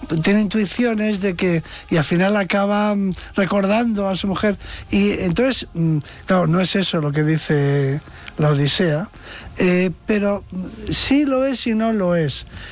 tiene intuiciones de que, y al final acaba recordando a su mujer, y entonces, claro, no es eso lo que dice la Odisea, pero sí lo es y no lo es.